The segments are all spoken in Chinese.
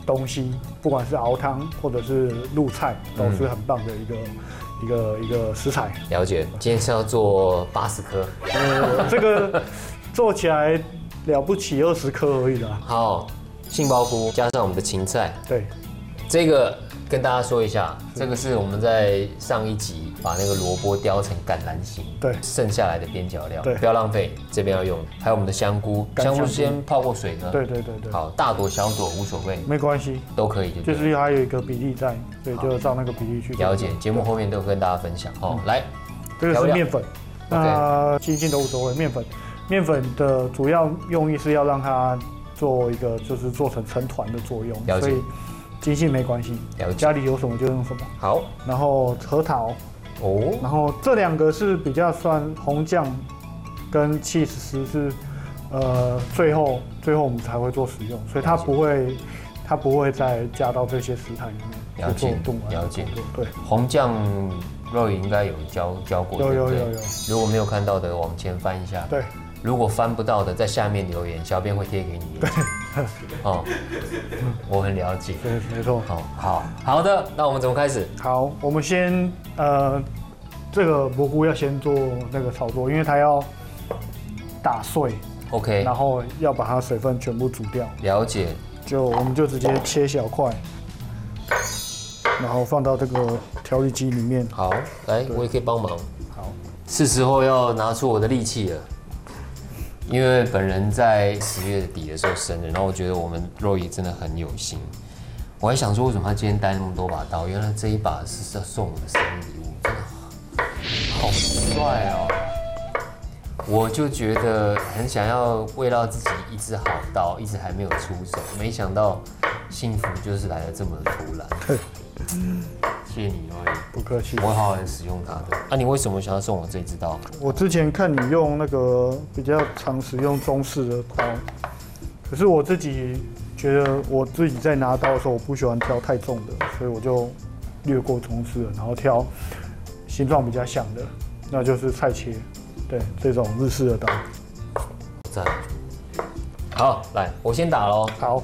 东西，不管是熬汤或者是入菜，都是很棒的一个食材。 了解，今天是要做80颗， 这个做起来了不起20颗而已啦。 好，杏鲍菇加上我们的芹菜， 对， 这个跟大家说一下，这个是我们在上一集把那个萝卜雕成橄榄形， 对， 剩下来的边角料， 对， 不要浪费，这边要用。还有我们的香菇，香菇先泡过水呢， 对。 好，大朵小朵无所谓， 没关系， 都可以， 就是还有一个比例在，所以就照那个比例去了解。节目后面都跟大家分享哦。来， 这个是面粉，那精细都无所谓。面粉的主要用意是要让它做一个就是做成成团的作用，所以精细没关系，家里有什么就用什么。好，然后核桃，然后这2个是比较算红酱跟起司是最后我们才会做使用，所以它不会再加到这些食材里面。 了解。 对， 红酱肉应该有教过， 有。 如果没有看到的，往前翻一下。 对。 如果翻不到的，在下面留言，小编会贴给你。 对。 哦，我很了解。 对，没错。 好的，那我们怎么开始？ 好，我们先这个蘑菇要先做那个炒作，因为它要打碎。 OK。 然后要把它水分全部煮掉。 了解。 我们就直接切小块，然后放到这个调理机里面。 好，来，我也可以帮忙。 好， 是时候要拿出我的力气了，因为本人在10月底的时候生日，然后我觉得我们肉爷真的很有心。我还想说，为什么他今天带那么多把刀？原来这一把是要送我的生日礼物，真的好帅哦！我就觉得很想要喂到自己一支好刀，一直还没有出手，没想到幸福就是来得这么突然。谢谢你，肉爷， 不客气， 我会好好的使用它的。啊，你为什么想要送我这支刀？ 我之前看你用那个比较常使用中式的刀，可是我自己觉得我自己在拿刀的时候，我不喜欢挑太重的，所以我就略过中式的，然后挑形状比较小的，那就是菜切。对，这种日式的刀。 赞。好，来，我先打咯。 好。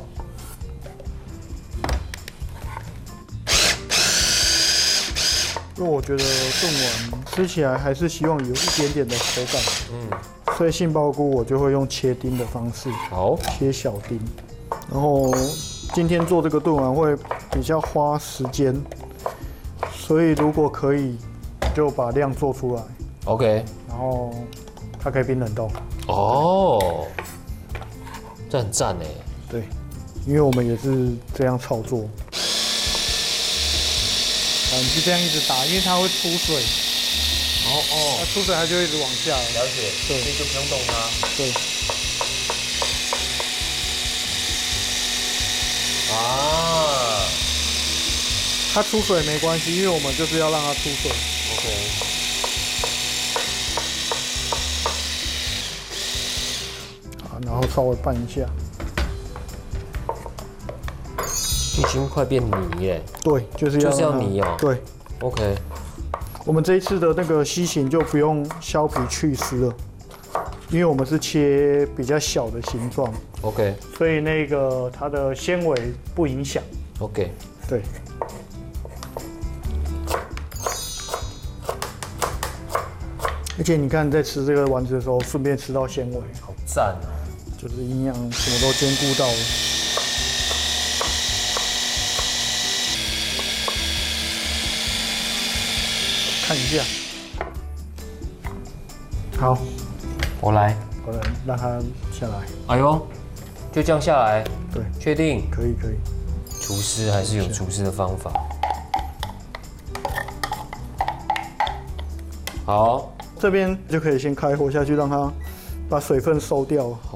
因为我觉得炖完吃起来还是希望有一点点的口感，所以杏鲍菇我就会用切丁的方式， 好， 切小丁。然后今天做这个炖完会比较花时间，所以如果可以就把量做出来。 OK。 然后它可以冰冷冻。 哦，这很赞哎。 对，因为我们也是这样操作。你就这样一直打，因为它会出水。它出水它就一直往下。 了解。对，所以就不用动它。 对。 啊。 它出水没关系，因为我们就是要让它出水。 OK。 然后稍微拌一下， 已经快变泥耶。 对，就是要泥哦。 对 ，OK。 我们这一次的那个西芹就不用削皮去丝了，因为我们是切比较小的形状。 OK。 所以那个它的纤维不影响。 OK。 对。而且你看，在吃这个丸子的时候，顺便吃到纤维， 好赞啊！ 就是营养什么都兼顾到了。看一下，好， 我来让它下来。 哎呦，就这样下来？ 对， 确定？ 可以。 厨师还是有厨师的方法。好， 这边就可以先开火下去，让它把水分收掉。 好。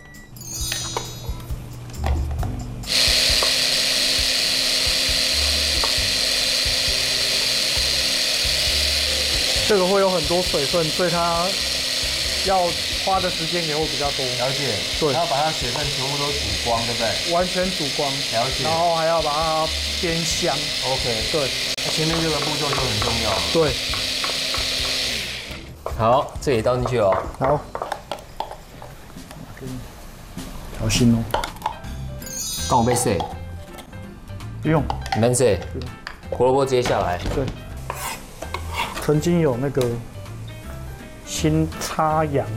这个会有很多水分，所以它要花的时间也会比较多。 了解。 对。 要把它水分全部都煮光，对不对？ 完全煮光。 了解。 然后还要把它煸香。 OK。 对。 前面这个步骤就很重要。 对。 好，这也倒进去哦。 好。小心哦。 刚我被塞。 不用。 没事，胡萝卜直接下来。 对。曾经有那个新插羊，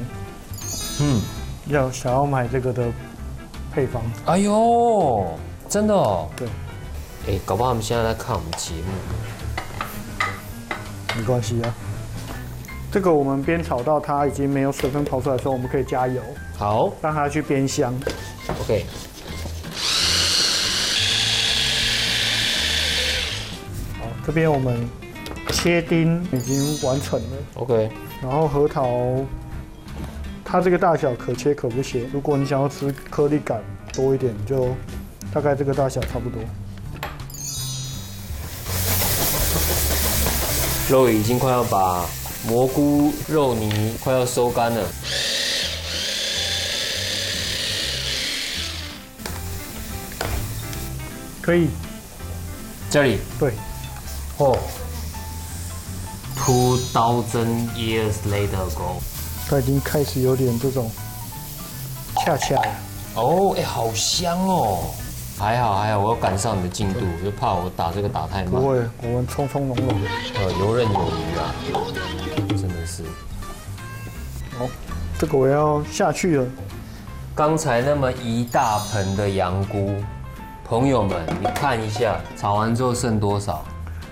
想要买这个的配方。 哎呦，真的哦。 对。 哎，搞不好他们现在在看我们节目。 没关系啊。这个我们煸炒到它已经没有水分跑出来的时候，我们可以加油。 好， 让它去煸香。 OK。 好，这边我们切丁已经完成了。 OK。 然后核桃，它这个大小可切可不切。如果你想要吃颗粒感多一点，就大概这个大小差不多。 肉已经快要把蘑菇肉泥快要收干了。 可以。 这里。 对。 哦。2000 years later ago。 它已经开始有点这种恰恰了。 哦，哎，好香哦！还好，我要赶上你的进度，就怕我打这个打太慢。 不会，我们匆匆忙忙。 游刃有余啊，真的是。 好，这个我要下去了。 刚才那么一大盆的羊菇，朋友们，你看一下，炒完之后剩多少？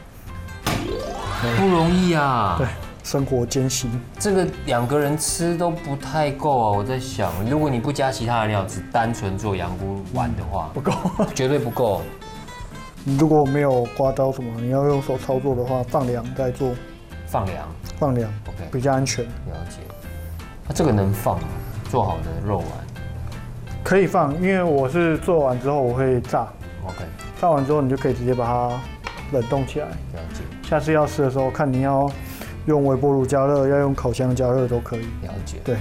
不容易啊。 对。生活艰辛， 这个2个人吃都不太够啊！我在想，如果你不加其他的料，只单纯做羊菇丸的话， 不够， 绝对不够。 如果没有刮刀什么，你要用手操作的话，放凉再做。 放凉 ，OK， 比较安全。 了解。那这个能放吗？做好的肉丸可以放，因为我是做完之后我会炸。 OK， 炸完之后你就可以直接把它冷冻起来。 了解。 下次要吃的时候，看你要用微波炉加热，要用烤箱加热都可以。 了解。 对。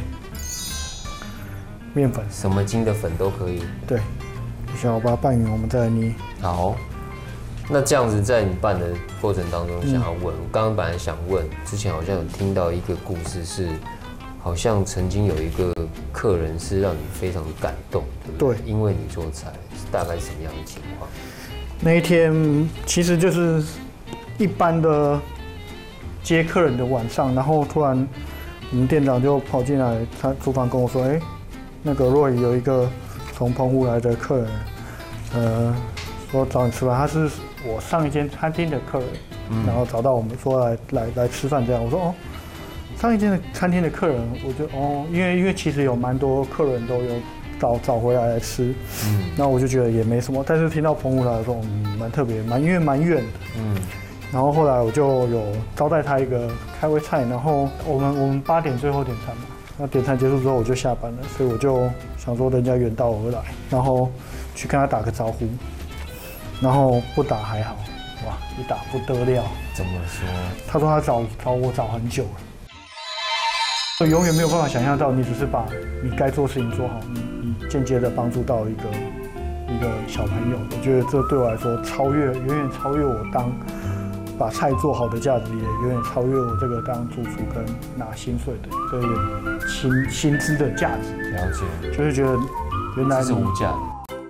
面粉， 什么筋的粉都可以。 对。想要把它拌匀，我们再来捏。 好。那这样子，在你拌的过程当中，想要问，我刚刚本来想问，之前好像有听到一个故事是，好像曾经有一个客人是让你非常感动，对不对？因为你做菜，是大概什么样的情况？ 那一天其实就是一般的接客人的晚上，然后突然我们店长就跑进来，他厨房跟我说：“哎，那个若雨有一个从澎湖来的客人，说找你吃饭，他是我上一间餐厅的客人，然后找到我们说来吃饭这样。”我说：“哦，上一间的餐厅的客人，我就因为其实有蛮多客人都有找回来吃，那我就觉得也没什么。但是听到澎湖来的时候，蛮特别，因为蛮远的，然后后来我就有招待他一个开胃菜，然后我们8点最后点餐嘛，那点餐结束之后我就下班了，所以我就想说人家远道而来，然后去跟他打个招呼，然后不打还好，哇，一打不得了。 怎么说？ 他说他找我找很久了。我永远没有办法想象到，你只是把你该做的事情做好，你间接的帮助到一个小朋友。我觉得这对我来说远远超越我当把菜做好的价值，也远远超越我这个当主厨跟拿薪水的这个薪资的价值。 了解， 就是觉得原来是无价的。